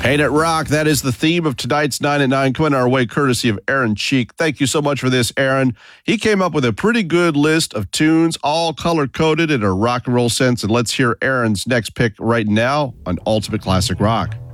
Paint It Rock, that is the theme of tonight's 9 at 9, coming our way courtesy of Aaron Cheek. Thank you so much for this, Aaron. He came up with a pretty good list of tunes, all color-coded in a rock and roll sense, and let's hear Aaron's next pick right now on Ultimate Classic Rock.